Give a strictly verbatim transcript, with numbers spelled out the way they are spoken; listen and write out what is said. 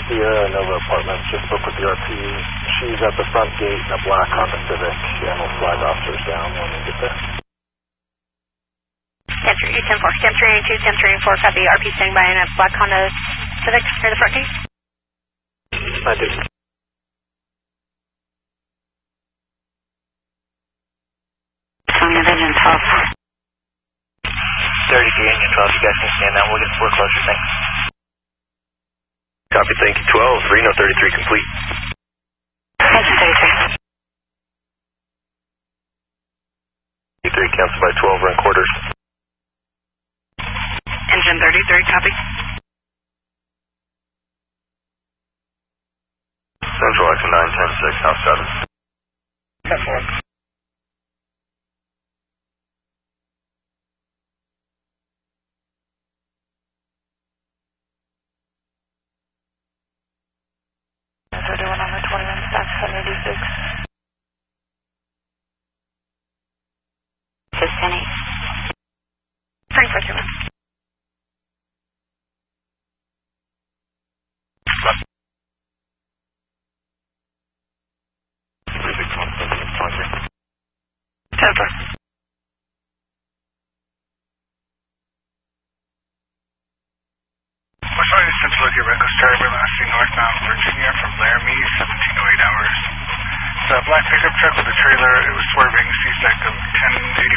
Sierra Nova Apartments. Just spoke with the R P. She's at the front gate in a black Honda Civic, and we'll flag officers down when we get there. ten three, ten four, ten three two, ten three four, copy. R P standing by in a black Honda Civic near the front gate. I do. Tony of engine twelve. thirty to engine twelve, you guys can stand down. We'll get four closer, thanks. Copy, thank you. twelve, Reno thirty-three complete. Engine thirty-three. thirty-three, cancel by twelve, run quarters. Engine thirty-three, copy. Central Action nine ten six, house seven. ten four. thirty-one on the twenty-one, staff seven eighty-six. Just ten eight. three four two one. ten four. West Line is Central Lake Reckless Driver, last seen northbound Virginia from Laramie, seventeen oh eight hours. It's a black pickup truck with a trailer. It was swerving, C-sected